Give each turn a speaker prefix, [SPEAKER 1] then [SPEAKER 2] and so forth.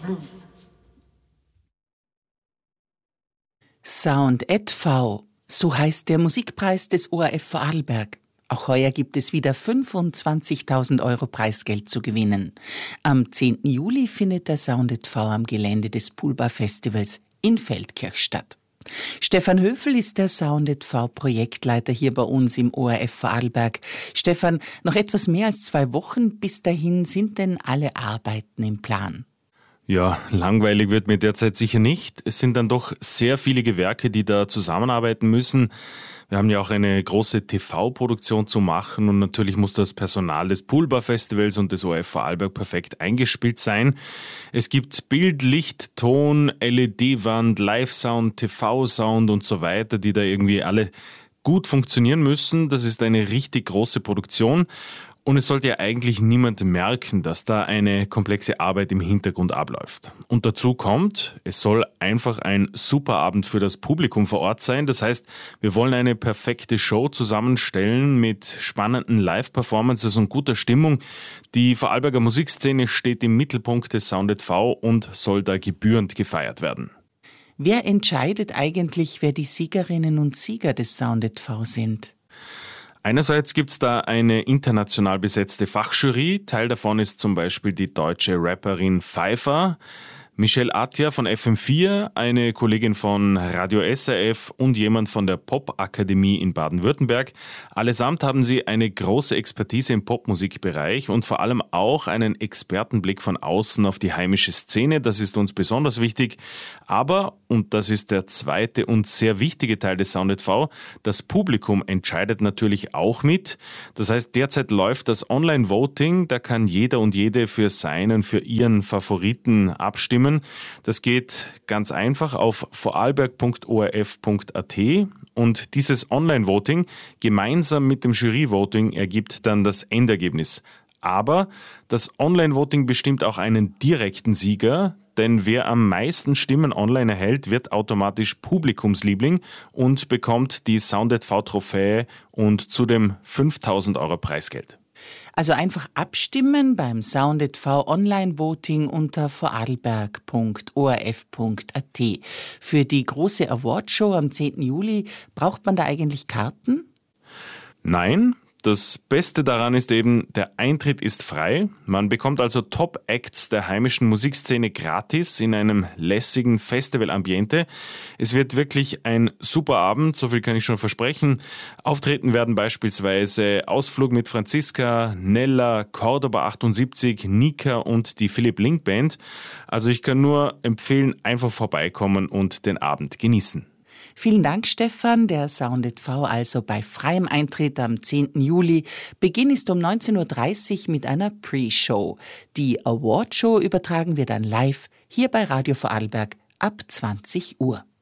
[SPEAKER 1] Sound @V, so heißt der Musikpreis des ORF Vorarlberg. Auch heuer gibt es wieder 25.000 Euro Preisgeld zu gewinnen. Am 10. Juli findet der Sound @V am Gelände des Poolbar Festivals in Feldkirch statt. Stefan Höfel ist der Sound @V Projektleiter hier bei uns im ORF Vorarlberg. Stefan, noch etwas mehr als 2 Wochen bis dahin, sind denn alle Arbeiten im Plan?
[SPEAKER 2] Ja, langweilig wird mir derzeit sicher nicht. Es sind dann doch sehr viele Gewerke, die da zusammenarbeiten müssen. Wir haben ja auch eine große TV-Produktion zu machen und natürlich muss das Personal des Poolbar Festivals und des ORF Vorarlberg perfekt eingespielt sein. Es gibt Bild, Licht, Ton, LED-Wand, Live-Sound, TV-Sound und so weiter, die da irgendwie alle gut funktionieren müssen. Das ist eine richtig große Produktion. Und es sollte ja eigentlich niemand merken, dass da eine komplexe Arbeit im Hintergrund abläuft. Und dazu kommt, es soll einfach ein super Abend für das Publikum vor Ort sein. Das heißt, wir wollen eine perfekte Show zusammenstellen mit spannenden Live-Performances und guter Stimmung. Die Vorarlberger Musikszene steht im Mittelpunkt des Sound @V und soll da gebührend gefeiert werden.
[SPEAKER 1] Wer entscheidet eigentlich, wer die Siegerinnen und Sieger des Sound @V sind?
[SPEAKER 2] Einerseits gibt es da eine international besetzte Fachjury. Teil davon ist zum Beispiel die deutsche Rapperin Pfeiffer, Michelle Attia von FM4, eine Kollegin von Radio SRF und jemand von der Popakademie in Baden-Württemberg. Allesamt haben sie eine große Expertise im Popmusikbereich und vor allem auch einen Expertenblick von außen auf die heimische Szene. Das ist uns besonders wichtig. Aber, und das ist der zweite und sehr wichtige Teil des Sound @V, das Publikum entscheidet natürlich auch mit. Das heißt, derzeit läuft das Online-Voting. Da kann jeder und jede für ihren Favoriten abstimmen. Das geht ganz einfach auf vorarlberg.orf.at und dieses Online-Voting gemeinsam mit dem Jury-Voting ergibt dann das Endergebnis. Aber das Online-Voting bestimmt auch einen direkten Sieger, denn wer am meisten Stimmen online erhält, wird automatisch Publikumsliebling und bekommt die Sound @V-Trophäe und zudem 5.000 Euro Preisgeld.
[SPEAKER 1] Also einfach abstimmen beim Sound @V Online-Voting unter vorarlberg.orf.at. Für die große Awardshow am 10. Juli braucht man da eigentlich Karten?
[SPEAKER 2] Nein. Das Beste daran ist eben, der Eintritt ist frei. Man bekommt also Top-Acts der heimischen Musikszene gratis in einem lässigen Festival-Ambiente. Es wird wirklich ein super Abend, so viel kann ich schon versprechen. Auftreten werden beispielsweise Ausflug mit Franziska, Nella, Cordoba 78, Nika und die Philipp Link Band. Also ich kann nur empfehlen, einfach vorbeikommen und den Abend genießen.
[SPEAKER 1] Vielen Dank, Stefan. Der Sound @V also bei freiem Eintritt am 10. Juli. Beginn ist um 19.30 Uhr mit einer Pre-Show. Die Awardshow übertragen wir dann live hier bei Radio Vorarlberg ab 20 Uhr.